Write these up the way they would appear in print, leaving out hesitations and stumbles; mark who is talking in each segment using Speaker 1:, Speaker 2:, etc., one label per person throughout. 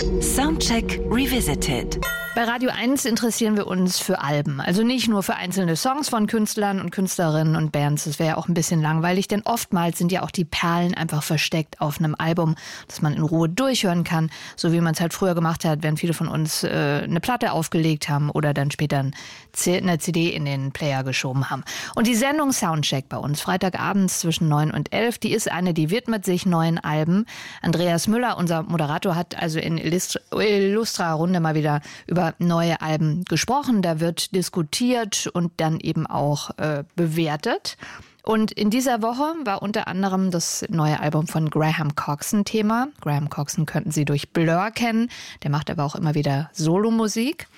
Speaker 1: Soundcheck Revisited.
Speaker 2: Bei Radio 1 interessieren wir uns für Alben. Also nicht nur für einzelne Songs von Künstlern und Künstlerinnen und Bands. Das wäre ja auch ein bisschen langweilig, denn oftmals sind ja auch die Perlen einfach versteckt auf einem Album, das man in Ruhe durchhören kann. So wie man es halt früher gemacht hat, wenn viele von uns eine Platte aufgelegt haben oder dann später eine CD in den Player geschoben haben. Und die Sendung Soundcheck bei uns, Freitagabends zwischen 9 und 11, die ist eine, die widmet sich neuen Alben. Andreas Müller, unser Moderator, hat also in Illustra Runde mal wieder über neue Alben gesprochen. Da wird diskutiert und dann eben auch bewertet. Und in dieser Woche war unter anderem das neue Album von Graham Coxon Thema. Graham Coxon könnten Sie durch Blur kennen. Der macht aber auch immer wieder Solomusik.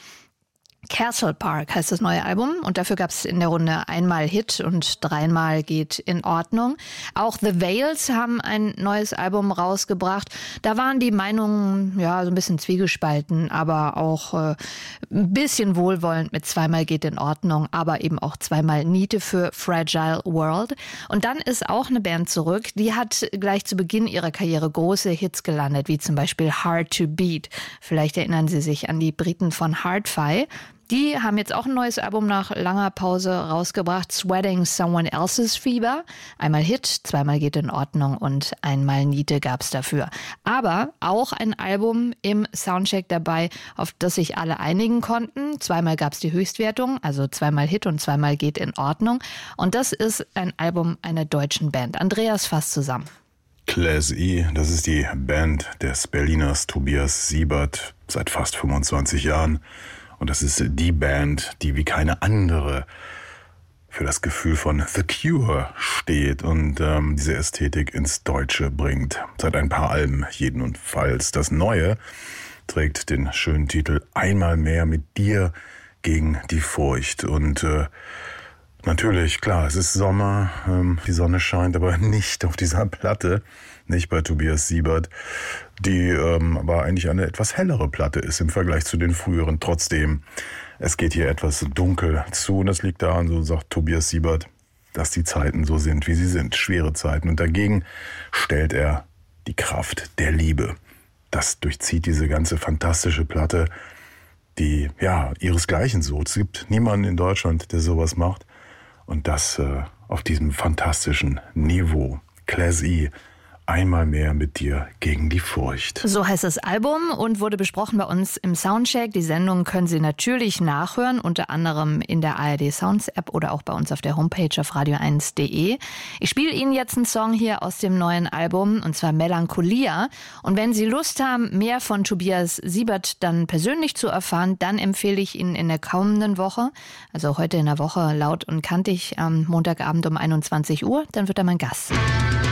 Speaker 2: Castle Park heißt das neue Album und dafür gab es in der Runde einmal Hit und dreimal geht in Ordnung. Auch The Veils haben ein neues Album rausgebracht. Da waren die Meinungen ja so ein bisschen zwiegespalten, aber auch ein bisschen wohlwollend mit zweimal geht in Ordnung, aber eben auch zweimal Niete für Fragile World. Und dann ist auch eine Band zurück, die hat gleich zu Beginn ihrer Karriere große Hits gelandet, wie zum Beispiel Hard to Beat. Vielleicht erinnern Sie sich an die Briten von Hard-Fi. Die haben jetzt auch ein neues Album nach langer Pause rausgebracht, Sweating Someone Else's Fever. Einmal Hit, zweimal geht in Ordnung und einmal Niete gab's dafür. Aber auch ein Album im Soundcheck dabei, auf das sich alle einigen konnten. Zweimal gab's die Höchstwertung, also zweimal Hit und zweimal geht in Ordnung. Und das ist ein Album einer deutschen Band. Andreas fasst zusammen.
Speaker 3: Class E, das ist die Band des Berliners Tobias Siebert seit fast 25 Jahren. Und das ist die Band, die wie keine andere für das Gefühl von The Cure steht und diese Ästhetik ins Deutsche bringt. Seit ein paar Alben jedenfalls. Das Neue trägt den schönen Titel Einmal mehr mit dir gegen die Furcht. Und natürlich, klar, es ist Sommer, die Sonne scheint, aber nicht auf dieser Platte, nicht bei Tobias Siebert, die aber eigentlich eine etwas hellere Platte ist im Vergleich zu den früheren. Trotzdem, es geht hier etwas dunkel zu und das liegt daran, so sagt Tobias Siebert, dass die Zeiten so sind, wie sie sind, schwere Zeiten. Und dagegen stellt er die Kraft der Liebe. Das durchzieht diese ganze fantastische Platte, die ja ihresgleichen sucht. Es gibt niemanden in Deutschland, der sowas macht. Und das auf diesem fantastischen Niveau. Class E, einmal mehr mit dir gegen die Furcht.
Speaker 2: So heißt das Album und wurde besprochen bei uns im Soundcheck. Die Sendung können Sie natürlich nachhören, unter anderem in der ARD Sounds App oder auch bei uns auf der Homepage auf radio1.de. Ich spiele Ihnen jetzt einen Song hier aus dem neuen Album, und zwar Melancholia. Und wenn Sie Lust haben, mehr von Tobias Siebert dann persönlich zu erfahren, dann empfehle ich Ihnen in der kommenden Woche, also heute in der Woche laut und kantig am Montagabend um 21 Uhr, dann wird er mein Gast.